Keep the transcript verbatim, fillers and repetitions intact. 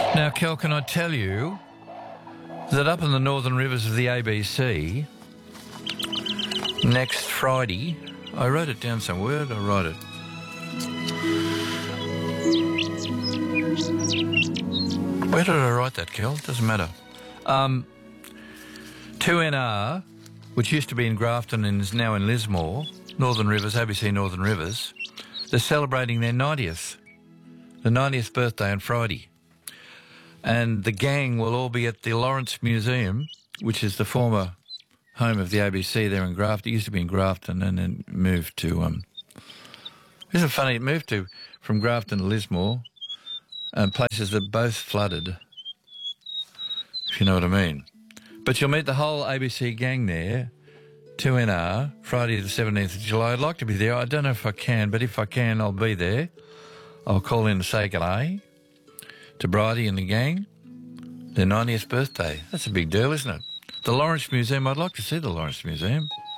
Now, Kel, can I tell you that up in the northern rivers of the A B C, next Friday, I wrote it down somewhere. Where did I write it? Where did I write that, Kel? Doesn't matter. Um, two N R, which used to be in Grafton and is now in Lismore, Northern Rivers, A B C Northern Rivers, they're celebrating their ninetieth, the ninetieth birthday on Friday. And the gang will all be at the Lawrence Museum, which is the former home of the A B C there in Grafton. It used to be in Grafton and then moved to... Um, isn't it funny? It moved to from Grafton to Lismore, and places that both flooded, if you know what I mean. But you'll meet the whole A B C gang there, two N R, Friday the seventeenth of July. I'd like to be there. I don't know if I can, but if I can, I'll be there. I'll call in to say good day to Bridie and the gang. Their ninetieth birthday. That's a big deal, isn't it? The Lawrence Museum. I'd like to see the Lawrence Museum.